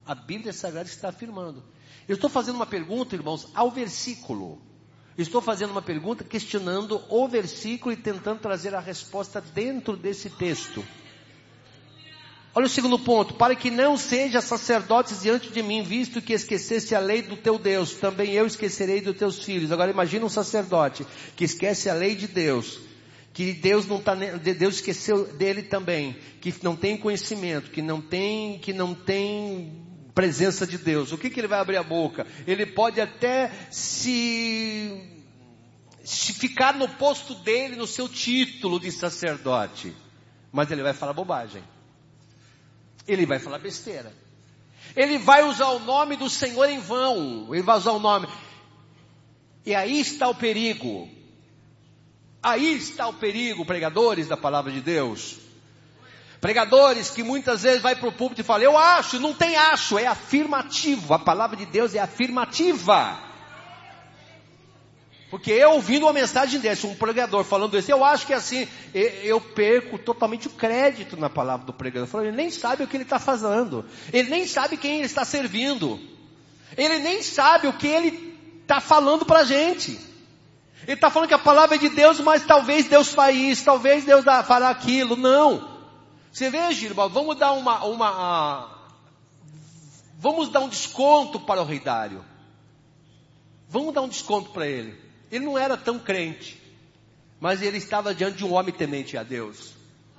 A Bíblia Sagrada está afirmando. Eu estou fazendo uma pergunta, irmãos, ao versículo. Estou fazendo uma pergunta questionando o versículo e tentando trazer a resposta dentro desse texto. Olha o segundo ponto. Para que não seja sacerdotes diante de mim, visto que esquecesse a lei do teu Deus, também eu esquecerei dos teus filhos. Agora imagina um sacerdote que esquece a lei de Deus, que Deus esqueceu dele também, que não tem conhecimento, que não tem presença de Deus. O que ele vai abrir a boca? Ele pode até se ficar no posto dele, no seu título de sacerdote, mas ele vai falar bobagem. Ele vai falar besteira. Ele vai usar o nome do Senhor em vão. Ele vai usar o nome. E aí está o perigo. Aí está o perigo, pregadores da palavra de Deus. Pregadores que muitas vezes vai para o púlpito e fala, eu acho, não tem acho, é afirmativo. A palavra de Deus é afirmativa. Porque eu ouvindo uma mensagem dessa, um pregador falando isso, eu acho que é assim, eu perco totalmente o crédito na palavra do pregador. Ele nem sabe o que ele está fazendo. Ele nem sabe quem ele está servindo. Ele nem sabe o que ele está falando para a gente. Ele está falando que a palavra é de Deus, mas talvez Deus faz isso, talvez Deus fará aquilo. Não. Você veja, irmão, vamos dar vamos dar um desconto para o rei Dário. Vamos dar um desconto para ele. Ele não era tão crente, mas ele estava diante de um homem temente a Deus.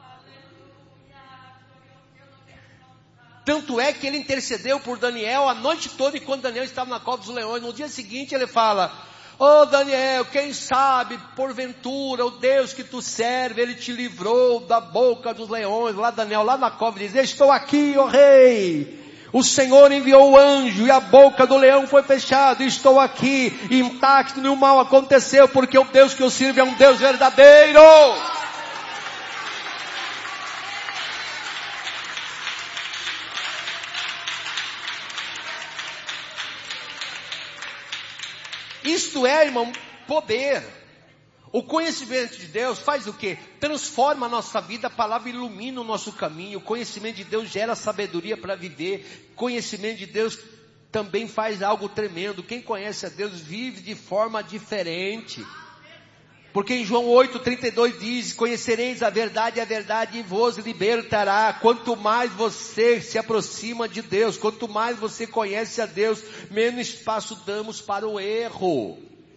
Tanto é que ele intercedeu por Daniel a noite toda, e quando Daniel estava na cova dos leões, no dia seguinte ele fala, Daniel, quem sabe, porventura, o Deus que tu serve, ele te livrou da boca dos leões. Lá Daniel, lá na cova, diz, estou aqui, ó rei. O Senhor enviou o anjo e a boca do leão foi fechada. Estou aqui, intacto, nenhum mal aconteceu, porque o Deus que eu sirvo é um Deus verdadeiro. Isto é, irmão, poder. O conhecimento de Deus faz o quê? Transforma a nossa vida, a palavra ilumina o nosso caminho. O conhecimento de Deus gera sabedoria para viver. Conhecimento de Deus também faz algo tremendo. Quem conhece a Deus vive de forma diferente. Porque em João 8:32 diz, conhecereis a verdade vos libertará. Quanto mais você se aproxima de Deus, quanto mais você conhece a Deus, menos espaço damos para o erro.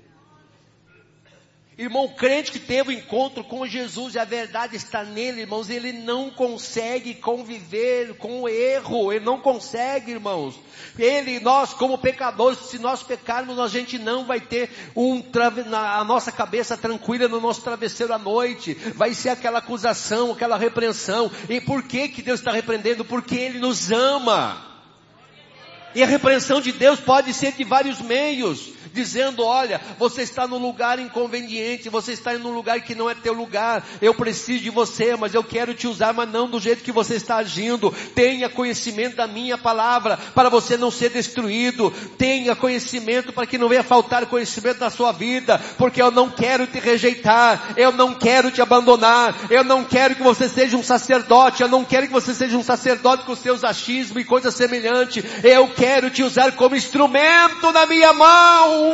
Irmão, o crente que teve o encontro com Jesus e a verdade está nele, irmãos, ele não consegue conviver com o erro, ele não consegue, irmãos. Nós como pecadores, se nós pecarmos, a gente não vai ter a nossa cabeça tranquila no nosso travesseiro à noite. Vai ser aquela acusação, aquela repreensão. E por que Deus está repreendendo? Porque Ele nos ama. E a repreensão de Deus pode ser de vários meios, dizendo, olha, você está num lugar inconveniente, você está num lugar que não é teu lugar, eu preciso de você, mas eu quero te usar, mas não do jeito que você está agindo. Tenha conhecimento da minha palavra, para você não ser destruído. Tenha conhecimento para que não venha faltar conhecimento na sua vida, porque eu não quero te rejeitar, eu não quero te abandonar, eu não quero que você seja um sacerdote, eu não quero que você seja um sacerdote com seus achismos e coisas semelhantes. Eu quero te usar como instrumento na minha mão.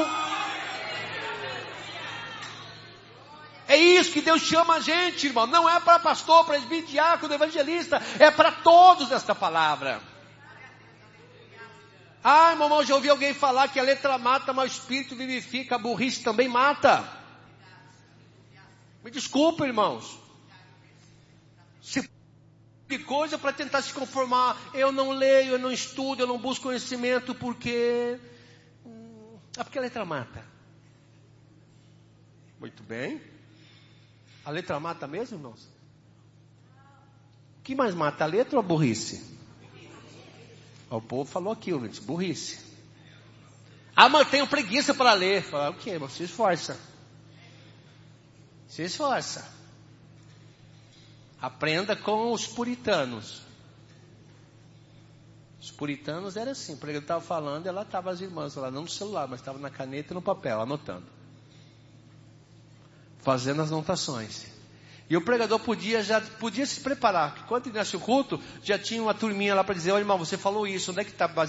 É isso que Deus chama a gente, irmão. Não é para pastor, presbítero, diácono, evangelista. É para todos esta palavra. Irmão, já ouvi alguém falar que a letra mata, mas o espírito vivifica. A burrice também mata. Me desculpa, irmãos. De coisa para tentar se conformar. Eu não leio, eu não estudo, eu não busco conhecimento porque a letra mata. Muito bem. A letra mata mesmo, irmãos? O que mais mata, a letra ou a burrice? O povo falou aquilo, gente, burrice. Mas tenho preguiça para ler. Fala, o quê? Você se esforça. Se esforça. Aprenda com os puritanos. Os puritanos eram assim, o pregador estava falando, ela estava as irmãs lá, não no celular, mas estava na caneta e no papel, anotando. Fazendo as anotações. E o pregador podia se preparar, que quando iniciasse o culto, já tinha uma turminha lá para dizer, olha irmão, você falou isso, onde é que está